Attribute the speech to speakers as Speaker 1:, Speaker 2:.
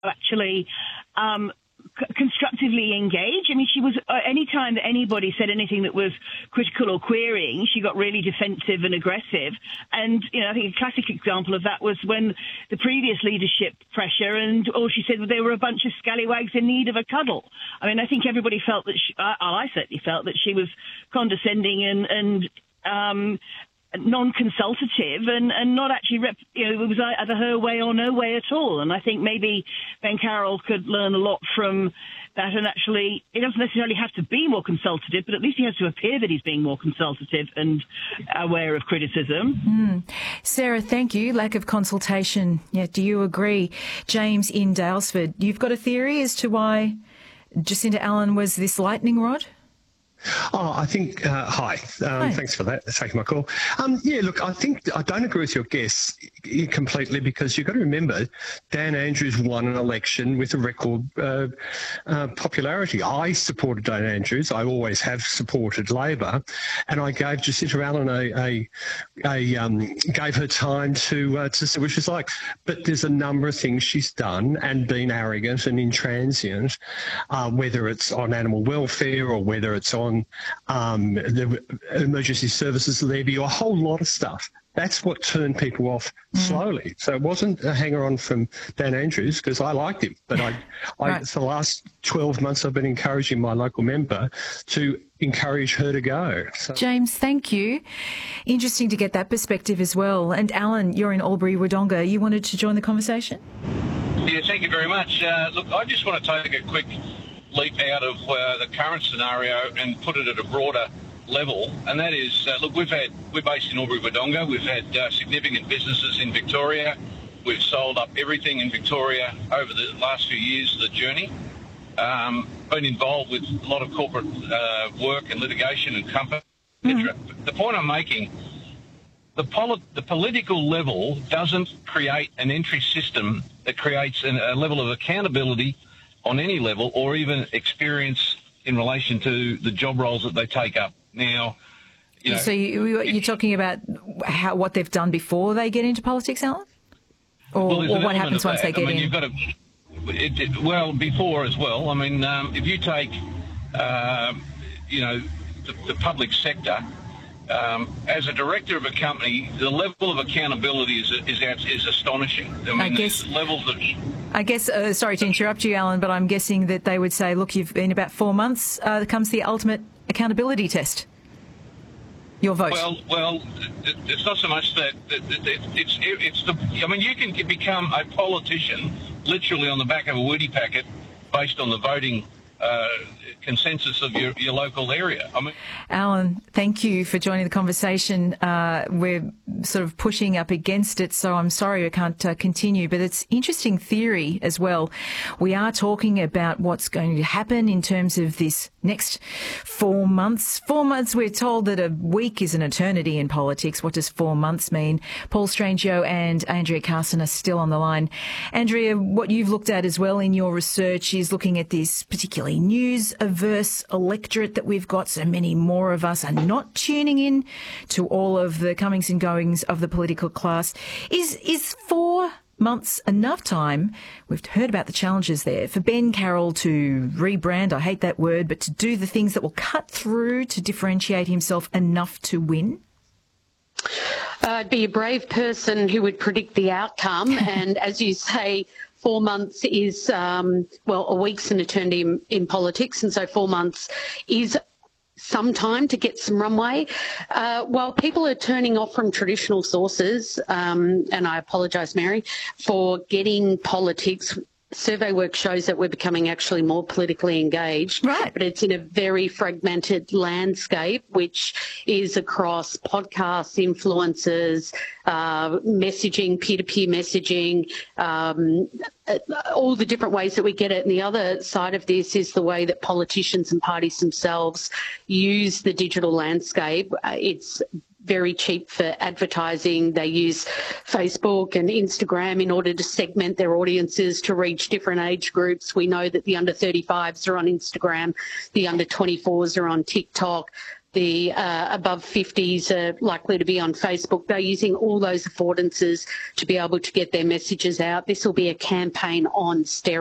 Speaker 1: actually constructively engage. I mean, she was, any time that anybody said anything that was critical or querying, she got really defensive and aggressive. And, I think a classic example of that was when the previous leadership pressure, and all she said was they were a bunch of scallywags in need of a cuddle. I mean, I think everybody felt that I certainly felt that she was condescending and non-consultative and not actually, it was either her way or no way at all. And I think maybe Ben Carroll could learn a lot from that, and actually, he doesn't necessarily have to be more consultative, but at least he has to appear that he's being more consultative and aware of criticism.
Speaker 2: Sarah, thank you. Lack of consultation. Yeah, do you agree? James in Daylesford, you've got a theory as to why Jacinta Allen was this lightning rod?
Speaker 3: I think, hi. Thanks for that, taking my call. Look, I think I don't agree with your guess completely, because you've got to remember Dan Andrews won an election with a record popularity. I supported Dan Andrews. I always have supported Labor, and I gave Jacinta Allen gave her time to see what she's like. But there's a number of things she's done and been arrogant and intransigent, whether it's on animal welfare or whether it's on the emergency services levy, or a whole lot of stuff. That's what turned people off slowly. So it wasn't a hanger-on from Dan Andrews, because I liked him. But for the last 12 months, I've been encouraging my local member to encourage her to go. So.
Speaker 2: James, thank you. Interesting to get that perspective as well. And Alan, you're in Albury-Wodonga. You wanted to join the conversation?
Speaker 4: Yeah, thank you very much. Look, I just want to take a quick leap out of the current scenario and put it at a broader level, and that is, look, we're based in Albury-Wodonga. We've had significant businesses in Victoria. We've sold up everything in Victoria over the last few years of the journey. Been involved with a lot of corporate work and litigation and company, etc. The point I'm making, the political level doesn't create an entry system that creates a level of accountability on any level, or even experience in relation to the job roles that they take up. Now,
Speaker 2: so you're talking about what they've done before they get into politics, Alan? Or what happens once they get in?
Speaker 4: You've got to, well, before as well. I mean, if you take, the public sector, as a director of a company, the level of accountability is astonishing. I guess levels of.
Speaker 2: I guess, sorry to interrupt you, Alan, but I'm guessing that they would say, look, you've been about 4 months, comes the ultimate accountability test. Your vote.
Speaker 4: Well, it's not so much that it's the. I mean, you can become a politician literally on the back of a woody packet based on the voting consensus of your local area. I mean,
Speaker 2: Alan, thank you for joining the conversation. We're sort of pushing up against it, so I'm sorry I can't continue, but it's interesting theory as well. We are talking about what's going to happen in terms of this next 4 months. 4 months, we're told that a week is an eternity in politics. What does 4 months mean? Paul Strangio and Andrea Carson are still on the line. Andrea, what you've looked at as well in your research is looking at this particularly news-averse electorate that we've got. So many more of us are not tuning in to all of the comings and goings of the political class. Is 4 months enough time? We've heard about the challenges there for Ben Carroll to rebrand, I hate that word, but to do the things that will cut through to differentiate himself enough to win?
Speaker 5: I'd be a brave person who would predict the outcome. And as you say, 4 months is, a week's an eternity in politics. And so 4 months is some time to get some runway. While people are turning off from traditional sources, and I apologise, Mary, for getting politics, survey work shows that we're becoming actually more politically engaged.
Speaker 2: Right.
Speaker 5: But it's in a very fragmented landscape, which is across podcasts, influencers, messaging, peer-to-peer messaging, all the different ways that we get it. And the other side of this is the way that politicians and parties themselves use the digital landscape. It's very cheap for advertising. They use Facebook and Instagram in order to segment their audiences to reach different age groups. We know that the under 35s are on Instagram, the under 24s are on TikTok. the above 50s are likely to be on Facebook. They're using all those affordances to be able to get their messages out. This will be a campaign on steroids.